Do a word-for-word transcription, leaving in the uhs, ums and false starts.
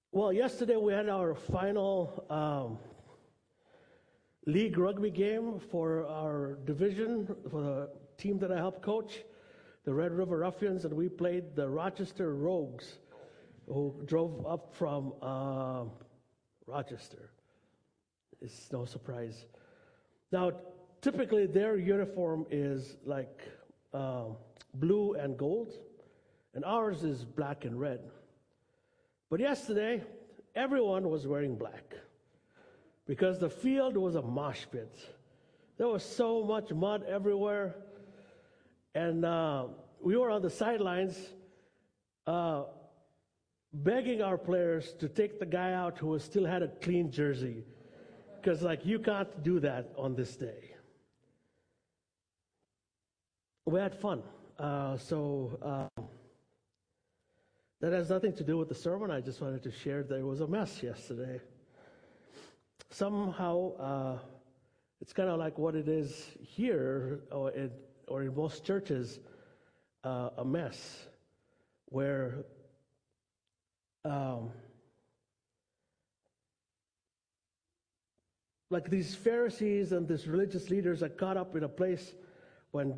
Well, yesterday we had our final um, league rugby game for our division, for the team that I help coach, the Red River Ruffians, and we played the Rochester Rogues, who drove up from uh, Rochester. It's no surprise. Now, typically their uniform is like um, blue and gold, and ours is black and red. But yesterday, everyone was wearing black because the field was a mosh pit. There was so much mud everywhere. And uh, we were on the sidelines uh, begging our players to take the guy out who still had a clean jersey. Because, like, you can't do that on this day. We had fun. Uh, so... Uh, That has nothing to do with the sermon. I just wanted to share there was a mess yesterday. Somehow, uh, it's kind of like what it is here, or in, or in most churches, uh, a mess, where um, like these Pharisees and these religious leaders are caught up in a place when